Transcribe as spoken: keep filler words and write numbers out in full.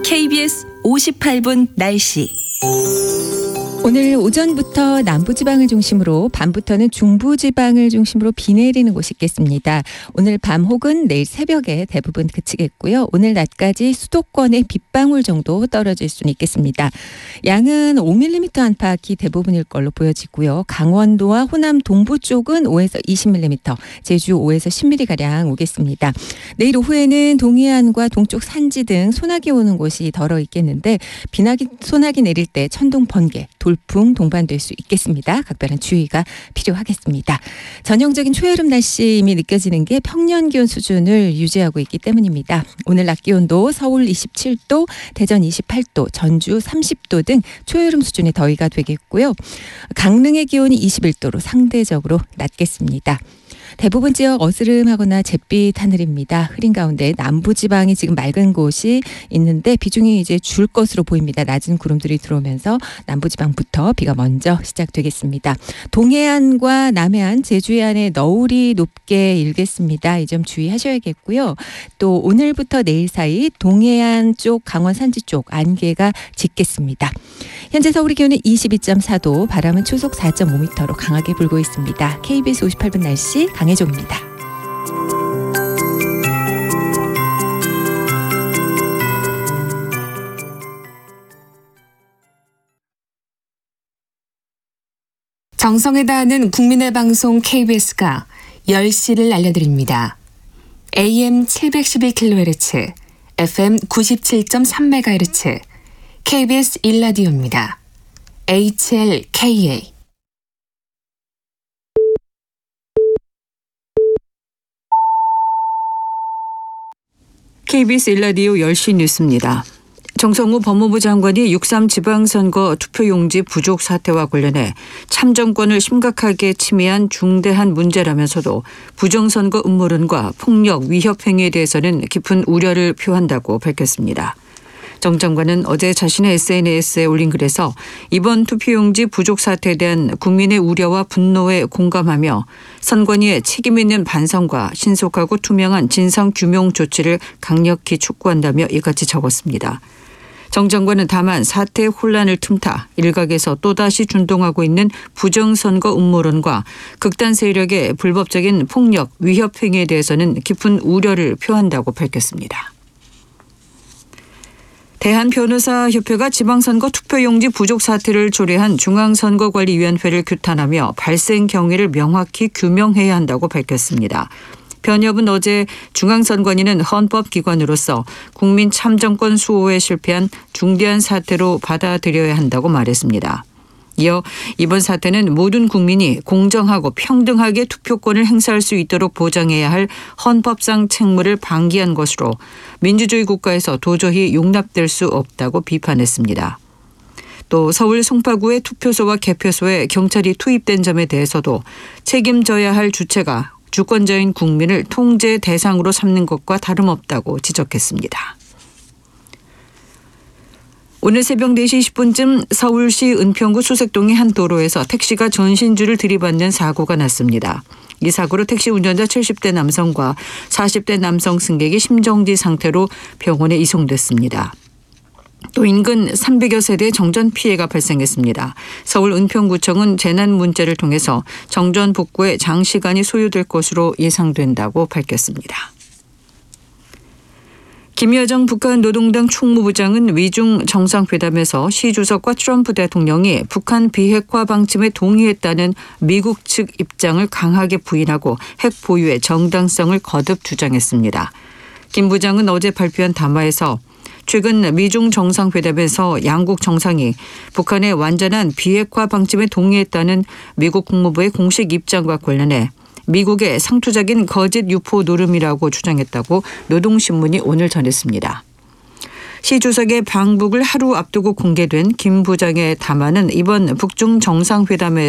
케이비에스 오십팔 분 날씨. 오늘 오전부터 남부지방을 중심으로 밤부터는 중부지방을 중심으로 비 내리는 곳이 있겠습니다. 오늘 밤 혹은 내일 새벽에 대부분 그치겠고요. 오늘 낮까지 수도권에 빗방울 정도 떨어질 수는 있겠습니다. 양은 오 밀리미터 안팎이 대부분일 걸로 보여지고요. 강원도와 호남 동부 쪽은 오에서 이십 밀리미터, 제주 오에서 십 밀리미터가량 오겠습니다. 내일 오후에는 동해안과 동쪽 산지 등 소나기 오는 곳이 덜어 있겠는데 비나기, 소나기 내릴 때 천둥, 번개, 돌풍 동반될 수 있겠습니다. 각별한 주의가 필요하겠습니다. 전형적인 초여름 날씨임이 느껴지는 게 평년 기온 수준을 유지하고 있기 때문입니다. 오늘 낮 기온도 서울 이십칠 도, 대전 이십팔 도, 전주 삼십 도 등 초여름 수준의 더위가 되겠고요. 강릉의 기온이 이십일 도로 상대적으로 낮겠습니다. 대부분 지역 어스름하거나 잿빛 하늘입니다. 흐린 가운데 남부지방이 지금 맑은 곳이 있는데 비중이 이제 줄 것으로 보입니다. 낮은 구름들이 들어오면서 남부지방부터 비가 먼저 시작되겠습니다. 동해안과 남해안, 제주 해안에 너울이 높게 일겠습니다. 이 점 주의하셔야겠고요. 또 오늘부터 내일 사이 동해안 쪽, 강원 산지 쪽 안개가 짙겠습니다. 현재 서울의 기온은 이십이 점 사 도, 바람은 초속 사 점 오 미터로 강하게 불고 있습니다. 케이비에스 오십팔 분 날씨 강혜종입니다. 정성에 다하는 국민의 방송 케이비에스가 열 시를 알려드립니다. 에이엠 칠백십이 킬로헤르츠, 에프엠 구십칠 점 삼 메가헤르츠, 케이비에스 일 라디오입니다. 에이치엘케이에이. 케이비에스 일 라디오 열 시 뉴스입니다. 정성호 법무부 장관이 육삼 지방선거 투표용지 부족 사태와 관련해 참정권을 심각하게 침해한 중대한 문제라면서도 부정선거 음모론과 폭력, 위협 행위에 대해서는 깊은 우려를 표한다고 밝혔습니다. 정 장관은 어제 자신의 에스엔에스에 올린 글에서 이번 투표용지 부족 사태에 대한 국민의 우려와 분노에 공감하며 선관위의 책임 있는 반성과 신속하고 투명한 진상규명 조치를 강력히 촉구한다며 이같이 적었습니다. 정 장관은 다만 사태의 혼란을 틈타 일각에서 또다시 준동하고 있는 부정선거 음모론과 극단 세력의 불법적인 폭력, 위협 행위에 대해서는 깊은 우려를 표한다고 밝혔습니다. 대한변호사협회가 지방선거 투표용지 부족 사태를 초래한 중앙선거관리위원회를 규탄하며 발생 경위를 명확히 규명해야 한다고 밝혔습니다. 변협은 어제 중앙선관위는 헌법기관으로서 국민 참정권 수호에 실패한 중대한 사태로 받아들여야 한다고 말했습니다. 이어 이번 사태는 모든 국민이 공정하고 평등하게 투표권을 행사할 수 있도록 보장해야 할 헌법상 책무를 방기한 것으로 민주주의 국가에서 도저히 용납될 수 없다고 비판했습니다. 또 서울 송파구의 투표소와 개표소에 경찰이 투입된 점에 대해서도 책임져야 할 주체가 주권자인 국민을 통제 대상으로 삼는 것과 다름없다고 지적했습니다. 오늘 새벽 네 시 이십 분쯤 서울시 은평구 수색동의 한 도로에서 택시가 전신줄을 들이받는 사고가 났습니다. 이 사고로 택시 운전자 칠십 대 남성과 사십 대 남성 승객이 심정지 상태로 병원에 이송됐습니다. 또 인근 삼백여 세대의 정전 피해가 발생했습니다. 서울 은평구청은 재난 문자를 통해서 정전 복구에 장시간이 소요될 것으로 예상된다고 밝혔습니다. 김여정 북한 노동당 총무부장은 위중 정상회담에서 시 주석과 트럼프 대통령이 북한 비핵화 방침에 동의했다는 미국 측 입장을 강하게 부인하고 핵 보유의 정당성을 거듭 주장했습니다. 김 부장은 어제 발표한 담화에서 최근 미중 정상회담에서 양국 정상이 북한의 완전한 비핵화 방침에 동의했다는 미국 국무부의 공식 입장과 관련해 미국의 상투적인 거짓 유포 노름이라고 주장했다고 노동신문이 오늘 전했습니다. 시 주석의 방북을 하루 앞두고 공개된 김 부장의 담화는 이번 북중 정상회담에